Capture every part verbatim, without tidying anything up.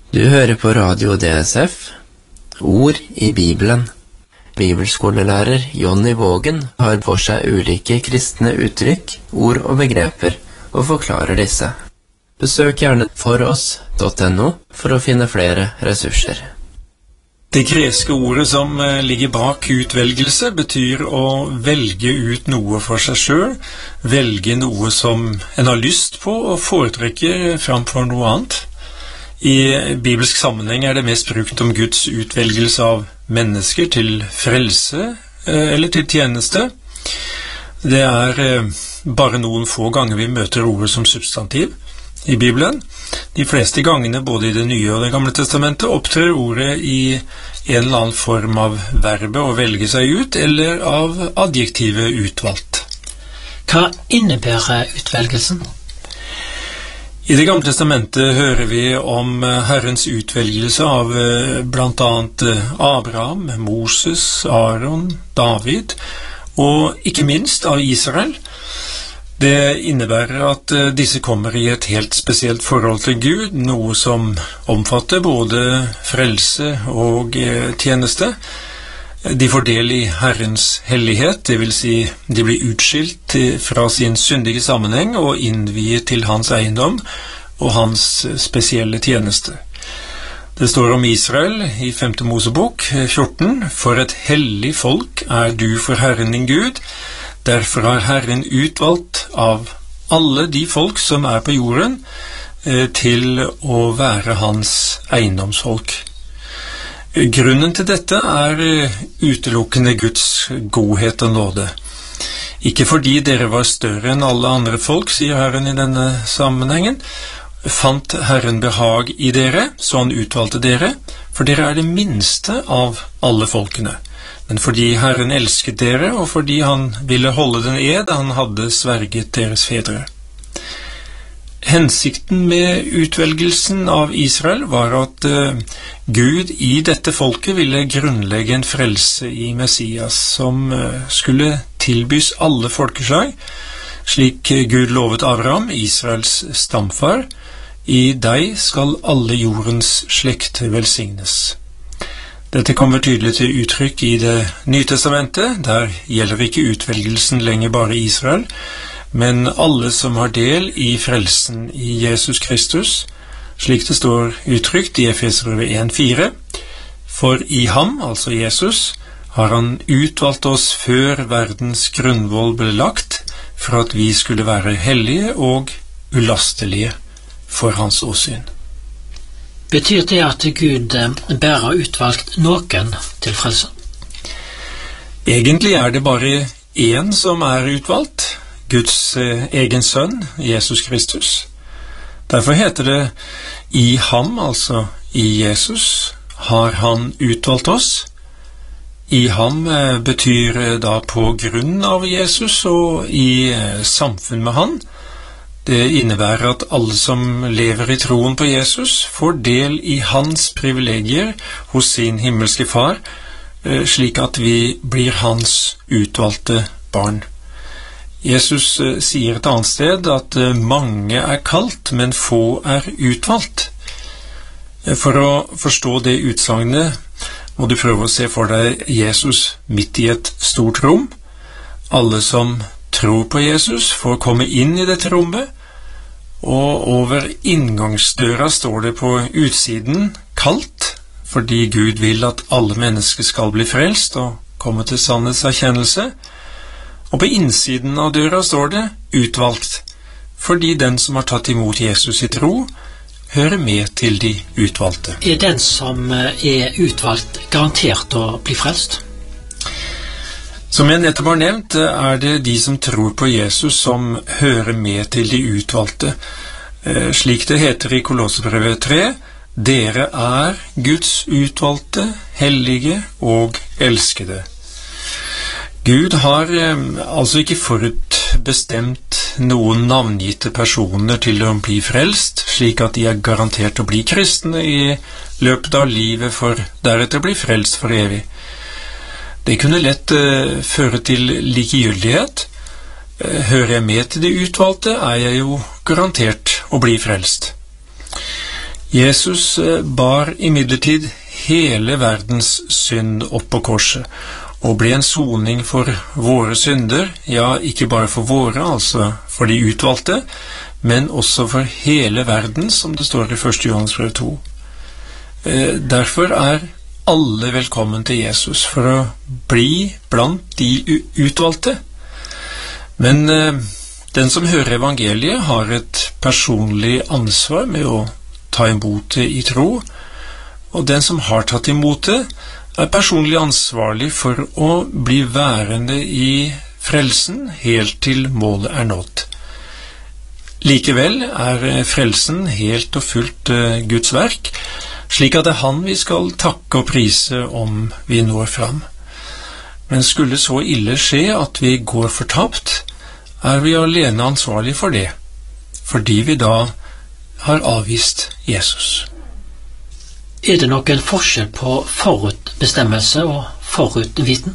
Du hører på Radio D S F, Ord i Bibelen. Bibelskolelærer Jonny Vågen har for seg ulike kristne uttrykk, ord og begreper, og forklarer disse. Besøk gjerne foross punktum no for å finne flere ressurser. Det greske ordet som ligger bak utvelgelse betyr å velge ut noe for seg selv, velge noe som en har lyst på og foretrekke framfor noe annet. I bibelsk sammenheng er det mest brukt om Guds utvelgelse av mennesker til frelse eller til tjeneste. Det er bare noen få ganger vi møter ordet som substantiv i Bibelen. De fleste gangene, både i det nye og det gamle testamentet, opptrer ordet i en eller annen form av verbet å velge seg ut, eller av adjektivet utvalgt. Hva innebærer utvelgelsen? I det gamle testamentet hører vi om Herrens utvelgelse av blant annet Abraham, Moses, Aaron, David, og ikke minst av Israel. Det innebærer at disse kommer i et helt spesielt forhold til Gud, noe som omfatter både frelse og tjeneste. De får del i Herrens hellighet, det vil si de blir utskilt fra sin syndige sammenheng og innviet til hans eiendom og hans spesielle tjeneste. Det står om Israel i femte Mosebok fjorten, «For et hellig folk er du for Herren din Gud, derfor har Herren utvalgt av alle de folk som er på jorden til å være hans eiendomsfolk. Grunnen til dette er utelukkende Guds godhet og nåde. Ikke fordi dere var større enn alle andre folk, sier Herren i denne sammenhengen, fant Herren behag i dere, så han utvalgte dere, for dere er det minste av alle folkene. Men fordi Herren elsket dere, og fordi han ville holde den ed han hadde sverget deres fedre. Hensikten med utvelgelsen av Israel var at uh, Gud i dette folket ville grunnlegge en frelse i Messias, som uh, skulle tilbys alle folkeslag, slik Gud lovet Abraham, Israels stamfar, i deg skal alle jordens slekter velsignes. Dette kommer tydelig til uttrykk i det nye testamentet. Der gjelder ikke utvelgelsen lenger bare Israel, men alle som har del i frelsen i Jesus Kristus, slik det står uttrykt i Efeserbrevet en fire. For i ham, altså Jesus, har han utvalgt oss før verdens grunnvoll ble lagt, for at vi skulle være hellige og ulastelige for hans åsyn. Betyr det at Gud bare har utvalgt noen til frelse? Egentlig er det bare én som er utvalgt, Guds egen sønn, Jesus Kristus. Derfor heter det i ham, altså i Jesus, har han utvalgt oss. I ham betyr da på grunn av Jesus og i samfunn med han. Det innebærer at alle som lever i troen på Jesus får del i hans privilegier hos sin himmelske far, slik at vi blir hans utvalgte barn. Jesus sier et annet sted at mange er kalt, men få er utvalgt. For å forstå det utsagnet må du prøve å se for deg Jesus midt i et stort rom. Alle som tror på Jesus får komme inn i dette rommet, og over inngangsdøra står det på utsiden kaldt, fordi Gud vil at alle mennesker skal bli frelst og komme til sannhetserkjennelse. Og på innsiden av døra står det utvalgt, fordi den som har tatt imot Jesus i tro, hører med til de utvalgte. Er den som er utvalgt garantert å bli frelst? Som jeg nettopp har nevnt, er det de som tror på Jesus som hører med til de utvalgte. Slik det heter i Kolossebrevet tre, dere er Guds utvalgte, hellige og elskede. Gud har altså ikke forutbestemt noen navngitte personer til å bli frelst, slik at de er garantert å bli kristne i løpet av livet for deretter å bli frelst for evig. Det kunne lett uh, føre til likegyldighet. Uh, hører jeg med til de utvalgte, er jeg jo garantert å bli frelst. Jesus bar imidlertid hele verdens synd opp på korset, og ble en soning for våre synder, ja, ikke bare for våre, altså for de utvalgte, men også for hele verden, som det står i første Johannes brev to. Derfor er alle velkommen til Jesus for å bli blant de utvalgte. Men den som hører evangeliet har et personlig ansvar med å ta imot det i tro, og den som har tatt imot det, er personlig ansvarlig for å bli værende i frelsen helt til målet er nådd. Likevel er frelsen helt og fullt Guds verk, slik at det er han vi skal takke og prise om vi når fram. Men skulle så ille skje at vi går fortapt, er vi alene ansvarlig for det, fordi vi da har avvist Jesus. Er det noen forskjell på forutbestemmelse og forutviten?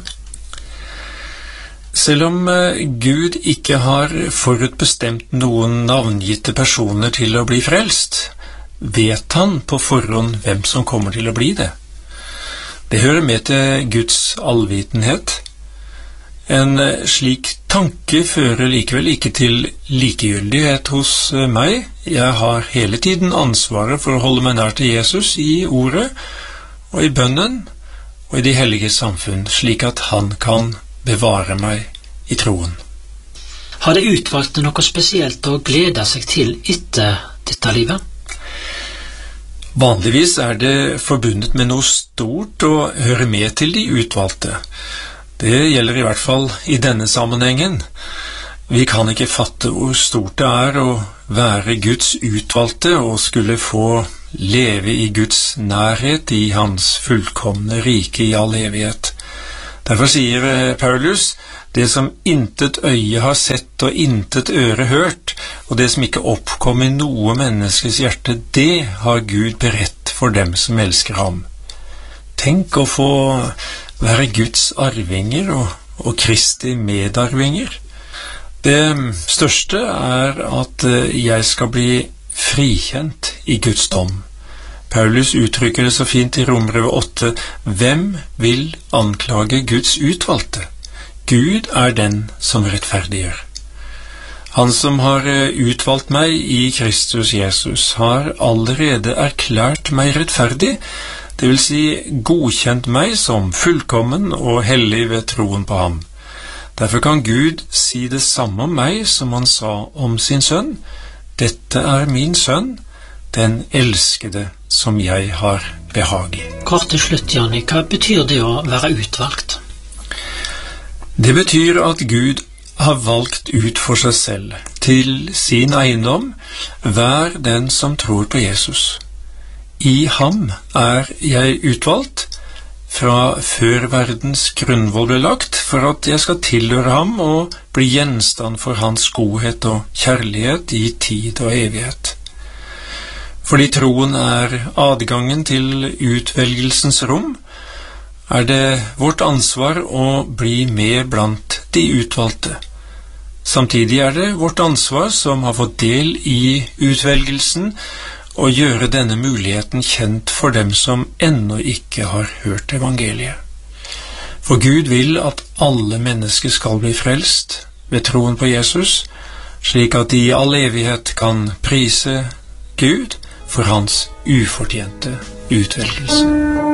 Selv om Gud ikke har forutbestemt noen navngitte personer til å bli frelst, vet han på forhånd hvem som kommer til å bli det. Det hører med til Guds allvitenhet. En slik tanke fører likevel ikke til likegyldighet hos meg. Jeg har hele tiden ansvaret for å holde meg nær til Jesus i ordet og i bønnen og i de hellige samfunn, slik at han kan bevare meg i troen. Har det utvalgt noe spesielt å glede seg til etter dette livet? Vanligvis er det forbundet med noe stort å høre med til de utvalgte. Det gjelder i hvert fall i denne sammenhengen. Vi kan ikke fatte hvor stort det er å være Guds utvalgte og skulle få leve i Guds nærhet i hans fullkomne rike i all evighet. Derfor sier Paulus, det som intet øye har sett og intet øre hørt, og det som ikke oppkom i noe menneskes hjerte, det har Gud beredt for dem som elsker ham. Tenk å få være Guds arvinger og, og Kristi medarvinger. Det største er at jeg skal bli frikjent i Guds dom. Paulus uttrykker det så fint i Romerbrevet åtte. Hvem vil anklage Guds utvalgte? Gud er den som rettferdiggjør. Han som har utvalgt meg i Kristus Jesus, har allerede erklært meg rettferdig, det vil si godkjent meg som fullkommen og hellig ved troen på ham. Derfor kan Gud si det samme om meg som han sa om sin sønn. Dette er min sønn, den elskede som jeg har behag i. Kort til slutt, Janni, hva betyr det å være utvalgt? Det betyr at Gud har valgt ut for seg selv, til sin eiendom, hver den som tror på Jesus. I ham er jeg utvalgt, fra før verdens grunnvoll ble lagt, for at jeg skal tilhøre ham og bli gjenstand for hans godhet og kjærlighet i tid og evighet. Fordi troen er adgangen til utvelgelsens rom, er det vårt ansvar å bli med blant de utvalgte. Samtidig er det vårt ansvar som har fått del i utvelgelsen, å gjøre denne muligheten kjent for dem som ennå ikke har hørt evangeliet. For Gud vil at alle mennesker skal bli frelst ved troen på Jesus, slik at de i all evighet kan prise Gud for hans ufortjente utvelgelse.